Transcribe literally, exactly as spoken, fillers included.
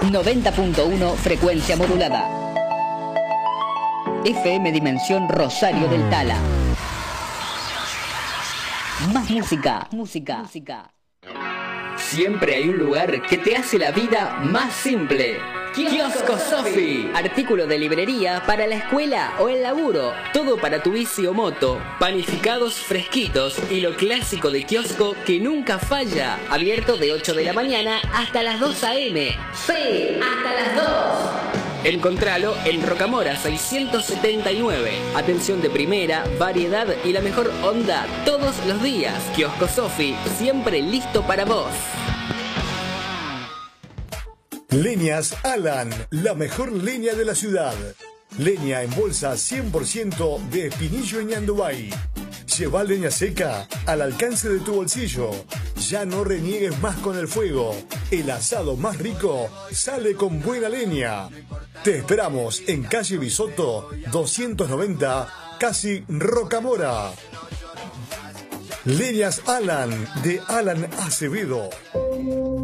noventa punto uno frecuencia modulada. F M Dimensión Rosario del Tala. Más música, música, música. Siempre hay un lugar que te hace la vida más simple. Kiosco Sofi. Artículo de librería para la escuela o el laburo. Todo para tu bici o moto. Panificados fresquitos y lo clásico de kiosco que nunca falla. Abierto de ocho de la mañana hasta las dos a eme. Sí, hasta las dos. Encontralo en Rocamora seiscientos setenta y nueve. Atención de primera, variedad y la mejor onda todos los días. Kiosco Sofi, siempre listo para vos. Leñas Alan, la mejor leña de la ciudad. Leña en bolsa cien por ciento de Espinillo en Ñandubay. Lleva leña seca al alcance de tu bolsillo. Ya no reniegues más con el fuego. El asado más rico sale con buena leña. Te esperamos en calle Bisotto doscientos noventa, casi Rocamora. Leñas Alan, de Alan Acevedo.